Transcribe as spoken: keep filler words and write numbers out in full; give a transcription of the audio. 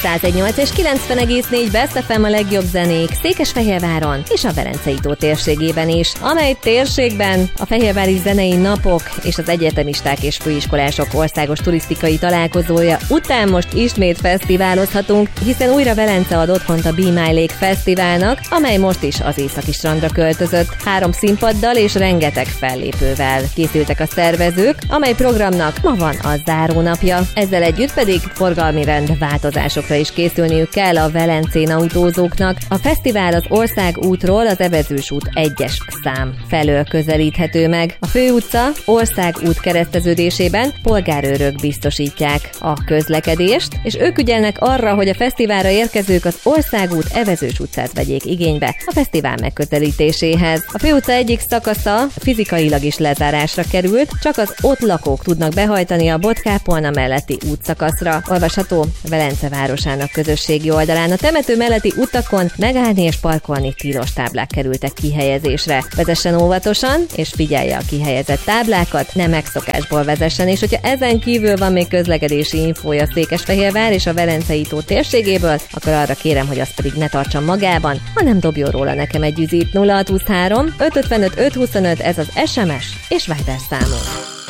száz egy nyolc és kilencven egész négy Best ef em a legjobb zenék Székesfehérváron és a Velencei tó térségében is, amely térségben a Fehérvári Zenei Napok és az egyetemisták és főiskolások országos turisztikai találkozója után most ismét fesztiválozhatunk, hiszen újra Velence ad otthont a Be My Lake Fesztiválnak, amely most is az északi strandra költözött. Három színpaddal és rengeteg fellépővel készültek a szervezők, amely programnak ma van a zárónapja. Ezzel együtt pedig forgalmi rendváltozásokra is készülniük kell a velencén autózóknak. A fesztivál az Országútról az Evezős út egyes szám felől közelíthető meg. A főutca Országút kereszteződésében polgárőrök biztosítják a közlekedést, és ők ügyelnek arra, hogy a fesztiválra érkezők az Országút Evezős utcát vegyék igénybe a fesztivál megközelítéséhez. A főutca egyik szakasza fizikailag is lezárásra került, csak az ott lakók tudnak behajtani a Botkápolna melletti útszakaszra. Olvasható Velence városának közösségi oldalán. A temető melletti utakon megállni és parkolni tilos táblák kerültek kihelyezésre. Vezessen óvatosan, és figyelje a kihelyezett táblákat, ne megszokásból vezessen, és hogyha ezen kívül van még közlekedési infója Székesfehérvár és a Velencei tó térségéből, akkor arra kérem, hogy azt pedig ne tartsam magában, hanem dobjon róla nekem egy üzít. Nulla hat huszonhárom öt ötvenöt öt huszonöt, ez az es em es és Viber számom.